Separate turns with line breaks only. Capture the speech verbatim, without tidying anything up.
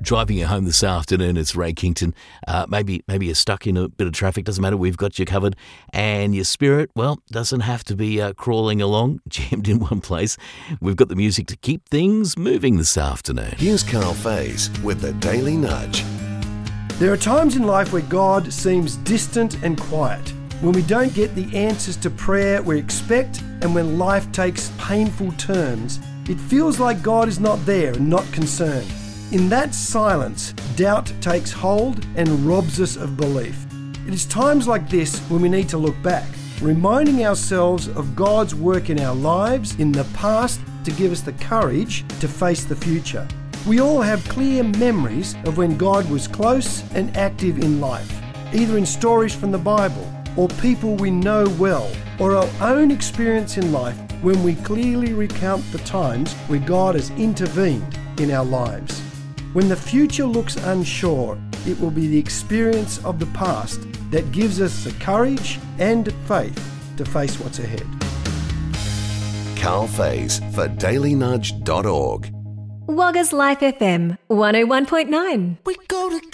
driving you home this afternoon. It's Ray Kington. Uh, maybe maybe you're stuck in a bit of traffic. Doesn't matter. We've got you covered. And your spirit, well, doesn't have to be uh, crawling along, jammed in one place. We've got the music to keep things moving this afternoon.
Here's Carl Faze with the Daily Nudge.
There are times in life where God seems distant and quiet, when we don't get the answers to prayer we expect, and when life takes painful turns. It feels like God is not there and not concerned. In that silence, doubt takes hold and robs us of belief. It is times like this when we need to look back, reminding ourselves of God's work in our lives in the past to give us the courage to face the future. We all have clear memories of when God was close and active in life, either in stories from the Bible or people we know well, or our own experience in life when we clearly recount the times where God has intervened in our lives. When the future looks unsure, it will be the experience of the past that gives us the courage and faith to face what's ahead.
Carl Faze for daily nudge dot org.
Wagga's Life F M one oh one point nine.
We go together.